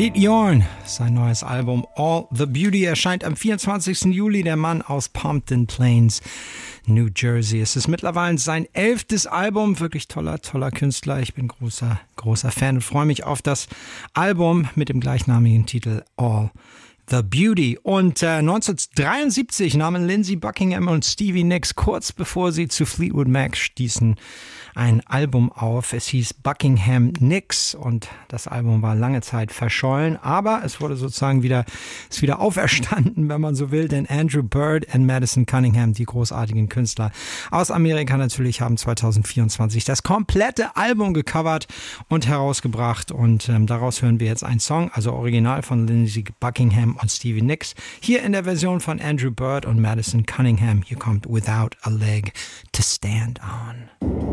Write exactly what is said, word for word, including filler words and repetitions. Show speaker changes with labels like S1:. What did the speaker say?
S1: Pete Yorn, sein neues Album All the Beauty erscheint am vierundzwanzigsten Juli. Der Mann aus Pompton Plains, New Jersey. Es ist mittlerweile sein elftes Album. Wirklich toller, toller Künstler. Ich bin großer, großer Fan und freue mich auf das Album mit dem gleichnamigen Titel All The Beauty. Und äh, neunzehnhundertdreiundsiebzig nahmen Lindsey Buckingham und Stevie Nicks kurz bevor sie zu Fleetwood Mac stießen ein Album auf. Es hieß Buckingham Nicks und das Album war lange Zeit verschollen, aber es wurde sozusagen wieder, ist wieder auferstanden, wenn man so will, denn Andrew Bird und Madison Cunningham, die großartigen Künstler aus Amerika natürlich, haben zweitausendvierundzwanzig das komplette Album gecovert und herausgebracht und ähm, daraus hören wir jetzt einen Song, also original von Lindsey Buckingham und Stevie Nicks, hier in der Version von Andrew Bird und Madison Cunningham. Hier kommt Without a Leg to Stand On.